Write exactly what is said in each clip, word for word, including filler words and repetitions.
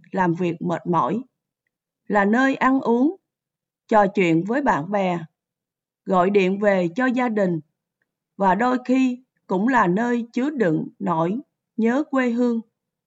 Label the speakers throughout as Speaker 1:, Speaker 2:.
Speaker 1: làm việc mệt mỏi, là nơi ăn uống, trò chuyện với bạn bè, gọi điện về cho gia đình, và đôi khi cũng là nơi chứa đựng nỗi nhớ quê hương.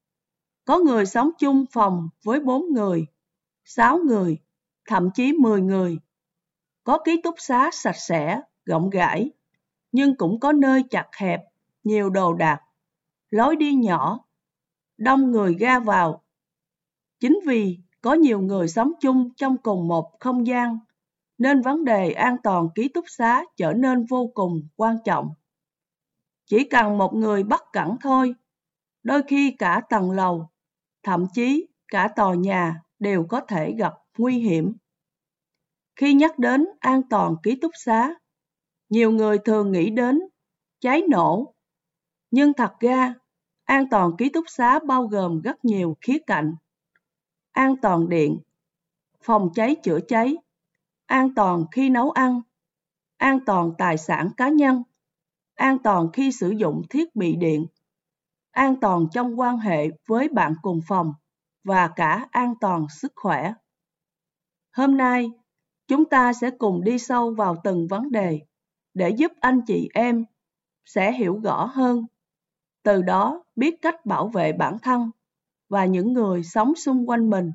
Speaker 1: Có người sống chung phòng với bốn người, sáu người, thậm chí mười người. Có ký túc xá sạch sẽ, rộng rãi, nhưng cũng có nơi chật hẹp, nhiều đồ đạc, lối đi nhỏ, đông người ra vào. Chính vì có nhiều người sống chung trong cùng một không gian, nên vấn đề an toàn ký túc xá trở nên vô cùng quan trọng. Chỉ cần một người bất cẩn thôi, đôi khi cả tầng lầu, thậm chí cả tòa nhà đều có thể gặp nguy hiểm. Khi nhắc đến an toàn ký túc xá, nhiều người thường nghĩ đến cháy nổ. Nhưng thật ra, an toàn ký túc xá bao gồm rất nhiều khía cạnh. An toàn điện, phòng cháy chữa cháy, an toàn khi nấu ăn, an toàn tài sản cá nhân, an toàn khi sử dụng thiết bị điện, an toàn trong quan hệ với bạn cùng phòng và cả an toàn sức khỏe. Hôm nay, chúng ta sẽ cùng đi sâu vào từng vấn đề để giúp anh chị em sẽ hiểu rõ hơn, từ đó biết cách bảo vệ bản thân và những người sống xung quanh mình.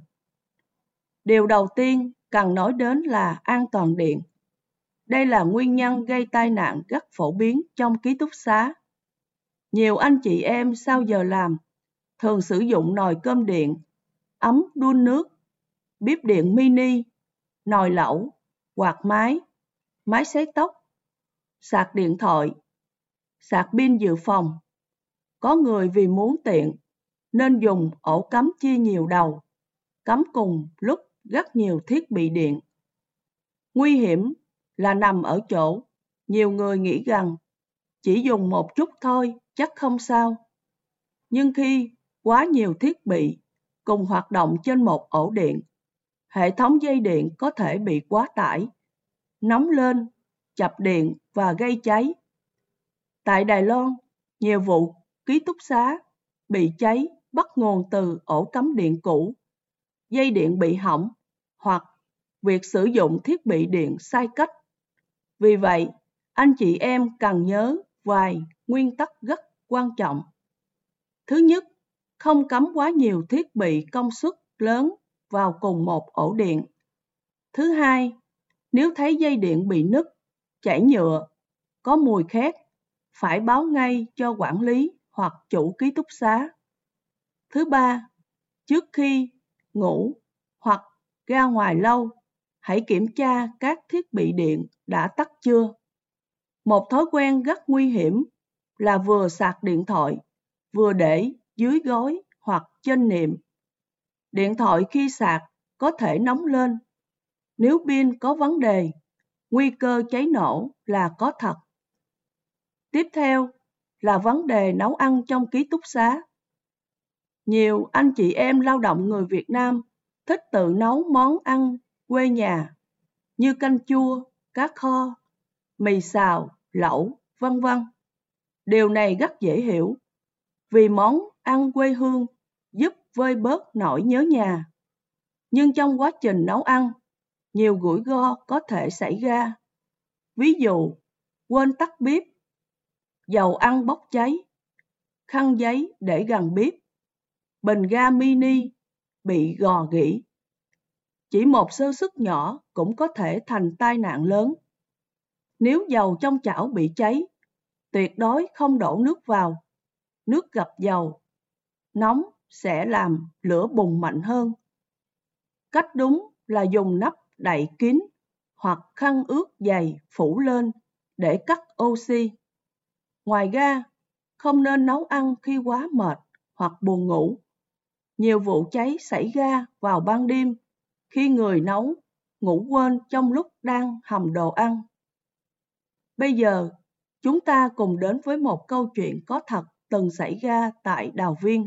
Speaker 1: Điều đầu tiên cần nói đến là an toàn điện. Đây là nguyên nhân gây tai nạn rất phổ biến trong ký túc xá. Nhiều anh chị em sau giờ làm thường sử dụng nồi cơm điện, ấm đun nước, bếp điện mini, nồi lẩu, quạt máy, máy sấy tóc, sạc điện thoại, sạc pin dự phòng. Có người vì muốn tiện nên dùng ổ cắm chia nhiều đầu, cắm cùng lúc rất nhiều thiết bị điện. Nguy hiểm là nằm ở chỗ nhiều người nghĩ rằng chỉ dùng một chút thôi chắc không sao. Nhưng khi quá nhiều thiết bị cùng hoạt động trên một ổ điện, hệ thống dây điện có thể bị quá tải, nóng lên, chập điện và gây cháy. Tại Đài Loan, nhiều vụ ký túc xá bị cháy bắt nguồn từ ổ cắm điện cũ, dây điện bị hỏng hoặc việc sử dụng thiết bị điện sai cách. Vì vậy, anh chị em cần nhớ vài nguyên tắc rất quan trọng. Thứ nhất, không cắm quá nhiều thiết bị công suất lớn vào cùng một ổ điện. Thứ hai, nếu thấy dây điện bị nứt, chảy nhựa, có mùi khét, phải báo ngay cho quản lý hoặc chủ ký túc xá. Thứ ba, trước khi ngủ hoặc ra ngoài lâu, hãy kiểm tra các thiết bị điện đã tắt chưa. Một thói quen rất nguy hiểm là vừa sạc điện thoại, vừa để dưới gối hoặc trên nệm. Điện thoại khi sạc có thể nóng lên. Nếu pin có vấn đề, nguy cơ cháy nổ là có thật. Tiếp theo là vấn đề nấu ăn trong ký túc xá. Nhiều anh chị em lao động người Việt Nam thích tự nấu món ăn quê nhà như canh chua, cá kho, mì xào, lẩu, vân vân. Điều này rất dễ hiểu, vì món ăn quê hương giúp vơi bớt nỗi nhớ nhà. Nhưng trong quá trình nấu ăn, nhiều rủi ro có thể xảy ra. Ví dụ, quên tắt bếp, dầu ăn bốc cháy, khăn giấy để gần bếp, bình ga mini bị rò rỉ. Chỉ một sơ suất nhỏ cũng có thể thành tai nạn lớn. Nếu dầu trong chảo bị cháy, tuyệt đối không đổ nước vào. Nước gặp dầu nóng sẽ làm lửa bùng mạnh hơn. Cách đúng là dùng nắp đậy kín hoặc khăn ướt dày phủ lên để cắt oxy. Ngoài ra, không nên nấu ăn khi quá mệt hoặc buồn ngủ. Nhiều vụ cháy xảy ra vào ban đêm khi người nấu ngủ quên trong lúc đang hầm đồ ăn. Bây giờ, chúng ta cùng đến với một câu chuyện có thật từng xảy ra tại Đào Viên.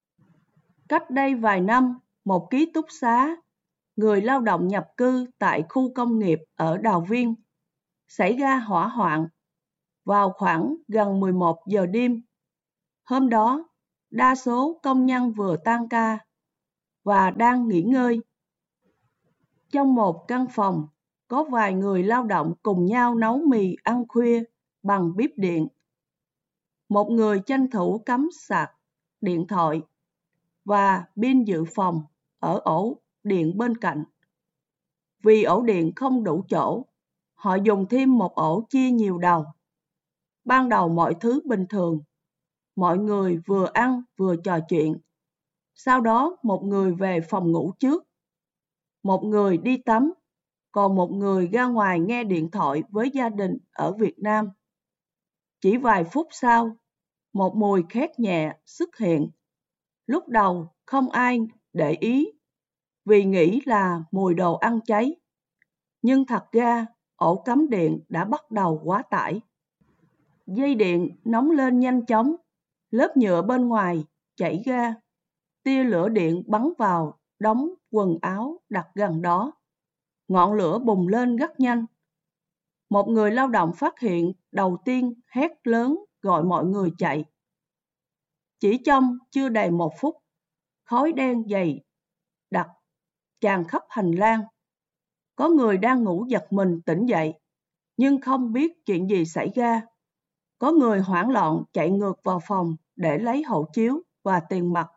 Speaker 1: Cách đây vài năm, một ký túc xá, người lao động nhập cư tại khu công nghiệp ở Đào Viên, xảy ra hỏa hoạn vào khoảng gần mười một giờ đêm. Hôm đó, đa số công nhân vừa tan ca. và đang nghỉ ngơi. Trong một căn phòng, có vài người lao động cùng nhau nấu mì ăn khuya bằng bếp điện. Một người tranh thủ cắm sạc điện thoại và pin dự phòng ở ổ điện bên cạnh. Vì ổ điện không đủ chỗ, họ dùng thêm một ổ chia nhiều đầu. Ban đầu mọi thứ bình thường, mọi người vừa ăn vừa trò chuyện. Sau đó một người về phòng ngủ trước, một người đi tắm, còn một người ra ngoài nghe điện thoại với gia đình ở Việt Nam. Chỉ vài phút sau, một mùi khét nhẹ xuất hiện. Lúc đầu không ai để ý vì nghĩ là mùi đồ ăn cháy. Nhưng thật ra ổ cắm điện đã bắt đầu quá tải. Dây điện nóng lên nhanh chóng, lớp nhựa bên ngoài chảy ra. Tia lửa điện bắn vào đống quần áo đặt gần đó. Ngọn lửa bùng lên rất nhanh. Một người lao động phát hiện đầu tiên hét lớn gọi mọi người chạy. Chỉ trong chưa đầy một phút, khói đen dày đặc tràn khắp hành lang. Có người đang ngủ giật mình tỉnh dậy, nhưng không biết chuyện gì xảy ra. Có người hoảng loạn chạy ngược vào phòng để lấy hộ chiếu và tiền mặt.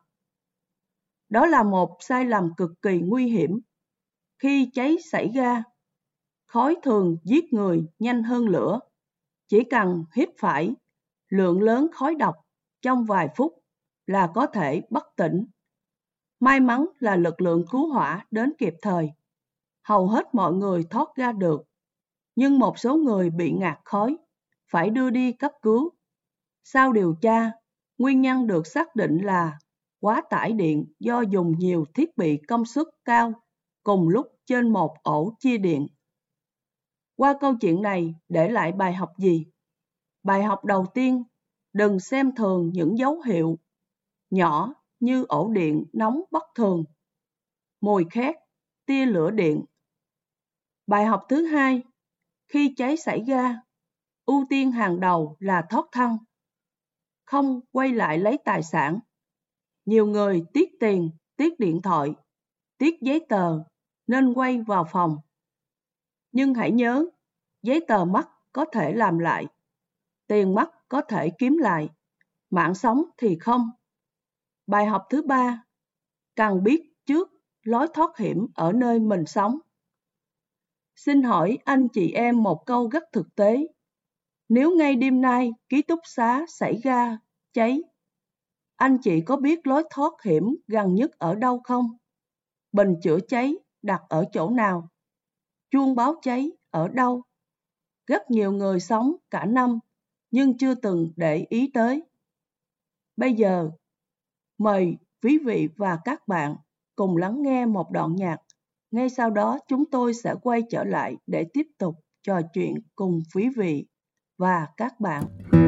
Speaker 1: Đó là một sai lầm cực kỳ nguy hiểm. Khi cháy xảy ra, khói thường giết người nhanh hơn lửa. Chỉ cần hít phải lượng lớn khói độc trong vài phút là có thể bất tỉnh. May mắn là lực lượng cứu hỏa đến kịp thời. Hầu hết mọi người thoát ra được, nhưng một số người bị ngạt khói, phải đưa đi cấp cứu. Sau điều tra, nguyên nhân được xác định là quá tải điện do dùng nhiều thiết bị công suất cao cùng lúc trên một ổ chia điện. Qua câu chuyện này để lại bài học gì? Bài học đầu tiên, đừng xem thường những dấu hiệu nhỏ như ổ điện nóng bất thường, mùi khét, tia lửa điện. Bài học thứ hai, khi cháy xảy ra, ưu tiên hàng đầu là thoát thân, không quay lại lấy tài sản. Nhiều người tiếc tiền, tiếc điện thoại, tiếc giấy tờ nên quay vào phòng. Nhưng hãy nhớ, giấy tờ mất có thể làm lại, tiền mất có thể kiếm lại, mạng sống thì không. Bài học thứ ba, cần biết trước lối thoát hiểm ở nơi mình sống. Xin hỏi anh chị em một câu rất thực tế. Nếu ngay đêm nay ký túc xá xảy ra cháy, anh chị có biết lối thoát hiểm gần nhất ở đâu không? Bình chữa cháy đặt ở chỗ nào? Chuông báo cháy ở đâu? Rất nhiều người sống cả năm nhưng chưa từng để ý tới. Bây giờ, mời quý vị và các bạn cùng lắng nghe một đoạn nhạc. Ngay sau đó chúng tôi sẽ quay trở lại để tiếp tục trò chuyện cùng quý vị và các bạn.